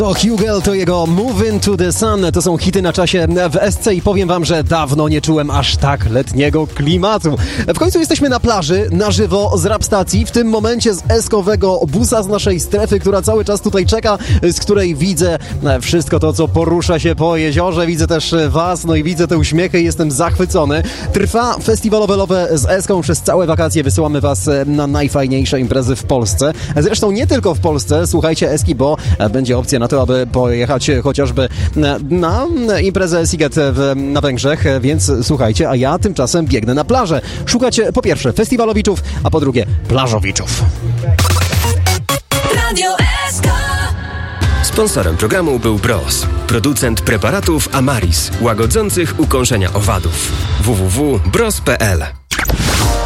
To Hugel, to jego Moving to the Sun, to są hity na czasie w SC i powiem wam, że dawno nie czułem aż tak letniego klimatu. W końcu jesteśmy na plaży, na żywo z rap stacji, w tym momencie z eskowego busa z naszej strefy, która cały czas tutaj czeka, z której widzę wszystko to, co porusza się po jeziorze, widzę też was, no i widzę te uśmiechy i jestem zachwycony. Trwa festiwalowe Love z Eską, przez całe wakacje wysyłamy was na najfajniejsze imprezy w Polsce. Zresztą nie tylko w Polsce, słuchajcie Eski, bo będzie opcja na to, aby pojechać chociażby na imprezę Siget na Węgrzech, więc słuchajcie, a ja tymczasem biegnę na plażę. Szukać po pierwsze festiwalowiczów, a po drugie plażowiczów. Radio SK. Sponsorem programu był Bros, producent preparatów Amaris, łagodzących ukąszenia owadów. www.bros.pl